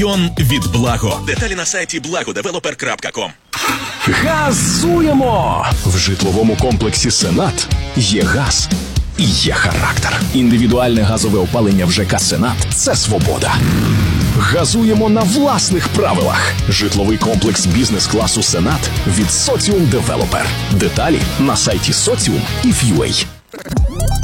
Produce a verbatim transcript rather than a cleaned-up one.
від Благо. Деталі на сайті благо девелопер крапка ком. Газуємо! В житловому комплексі «Сенат» є газ і є характер. Індивідуальне газове опалення в ЖК «Сенат» – це свобода. Газуємо на власних правилах. Житловий комплекс бізнес-класу «Сенат» від Соціум Девелопер. Деталі на сайті соціум і ф ю ей.